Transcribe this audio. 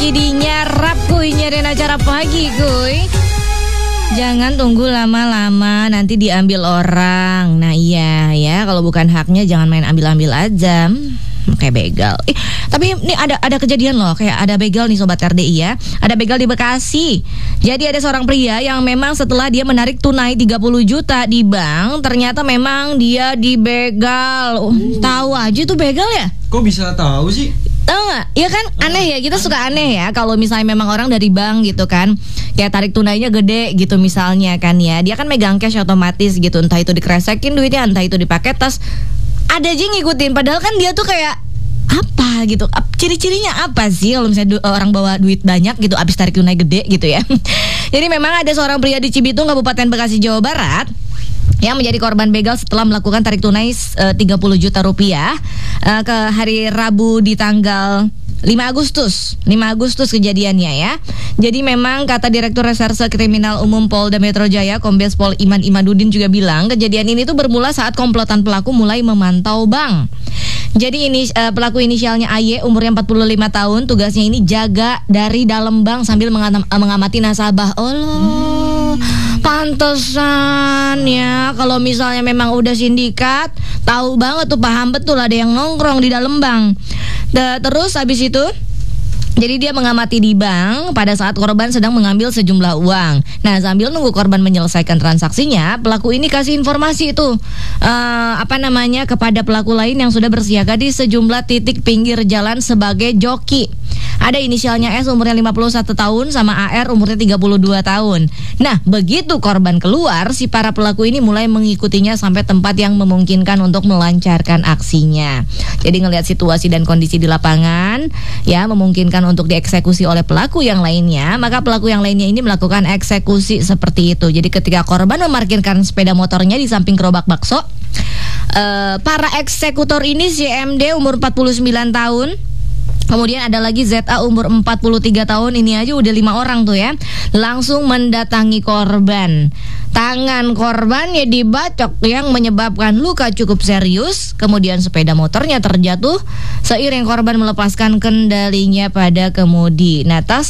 Jadinya rap kuy, nyariin acara pagi kuy. Jangan tunggu lama-lama, nanti diambil orang. Nah iya ya, kalau bukan haknya jangan main ambil-ambil aja. Kayak begal. Tapi ini ada kejadian loh, kayak ada begal nih Sobat RDI ya. Ada begal di Bekasi. Jadi ada seorang pria yang memang setelah dia menarik tunai 30 juta di bank, ternyata memang dia dibegal. Tahu aja tuh begal ya? Kok bisa tahu sih? Tahu nggak? Ya kan aneh ya, kita suka aneh ya kalau misalnya memang orang dari bank gitu kan, kayak tarik tunainya gede gitu misalnya kan ya, dia kan megang cash otomatis gitu, entah itu dikresekin duitnya, entah itu dipakai tas, ada aja yang ngikutin, padahal kan dia tuh kayak apa gitu, ciri-cirinya apa sih kalau misalnya orang bawa duit banyak gitu abis tarik tunai gede gitu ya. Jadi memang ada seorang pria di Cibitung, Kabupaten Bekasi, Jawa Barat, yang menjadi korban begal setelah melakukan tarik tunai 30 juta rupiah ke hari Rabu di tanggal 5 Agustus kejadiannya ya. Jadi memang kata Direktur Reserse Kriminal Umum Polda Metro Jaya, Kombes Pol Iman Imaduddin juga bilang kejadian ini tuh bermula saat komplotan pelaku mulai memantau bank. Jadi ini pelaku inisialnya AY, umurnya 45 tahun, tugasnya ini jaga dari dalam bank sambil mengamati nasabah. Allah, pantesan ya kalau misalnya memang udah sindikat, tahu banget tuh, paham betul ada yang nongkrong di dalam bank. Terus habis itu jadi dia mengamati di bank pada saat korban sedang mengambil sejumlah uang. Nah sambil nunggu korban menyelesaikan transaksinya, pelaku ini kasih informasi itu kepada pelaku lain yang sudah bersiaga di sejumlah titik pinggir jalan sebagai joki. Ada inisialnya S, umurnya 51 tahun, sama AR umurnya 32 tahun. Nah begitu korban keluar, si para pelaku ini mulai mengikutinya sampai tempat yang memungkinkan untuk melancarkan aksinya. Jadi ngelihat situasi dan kondisi di lapangan ya, memungkinkan untuk dieksekusi oleh pelaku yang lainnya, maka pelaku yang lainnya ini melakukan eksekusi seperti itu. Jadi ketika korban memarkirkan sepeda motornya di samping gerobak bakso, para eksekutor ini si MD umur 49 tahun, kemudian ada lagi ZA umur 43 tahun, ini aja udah 5 orang tuh ya, langsung mendatangi korban. Tangan korban ya dibacok yang menyebabkan luka cukup serius. Kemudian sepeda motornya terjatuh seiring korban melepaskan kendalinya pada kemudi. Nah, tas